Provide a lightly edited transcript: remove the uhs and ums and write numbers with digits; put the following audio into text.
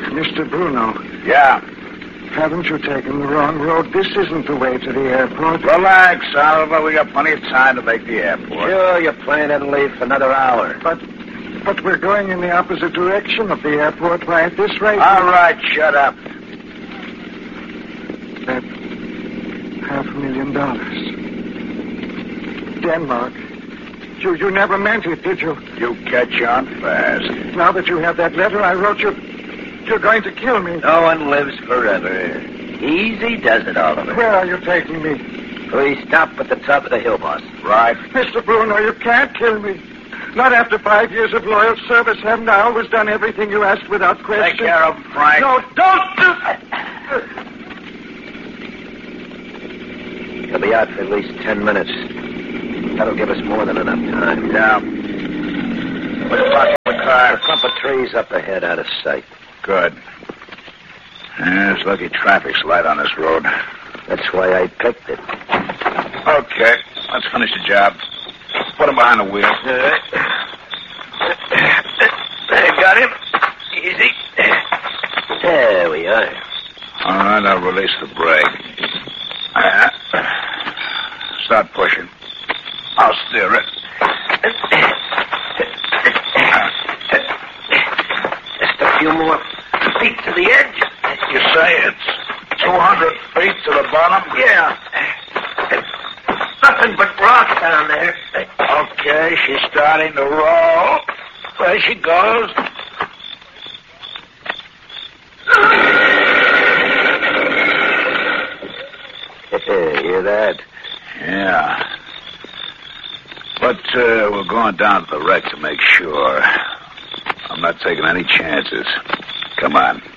Mr. Bruno. Yeah. Haven't you taken the wrong road? This isn't the way to the airport. Relax, Oliver. We got plenty of time to make the airport. Sure, your plane doesn't leave for another hour. But we're going in the opposite direction of the airport. Why, at this rate... All right, shut up. That $500,000. Denmark. You never meant it, did you? You catch on fast. Now that you have that letter I wrote you, you're going to kill me. No one lives forever. Easy does it, Oliver. Where are you taking me? We stop at the top of the hill, boss. Right. Mr. Bruno, you can't kill me. Not after 5 years of loyal service. Haven't I always done everything you asked without question? Take care of him, Frank. No, don't do... He'll be out for at least 10 minutes. That'll give us more than enough time. Yeah. What's the car? A clump of trees up ahead, out of sight. Good. Yeah, it's lucky traffic's light on this road. That's why I picked it. Okay, let's finish the job. Put him behind the wheel. All right. I got him. Easy. There we are. All right, I'll release the brake. Start pushing. I'll steer it. Just a few more feet to the edge. You say it's 200 feet to the bottom? Yeah. Nothing but rock down there. Okay, she's starting to roll. There she goes. Hear that? Yeah. But we're going down to the wreck to make sure. I'm not taking any chances. Come on.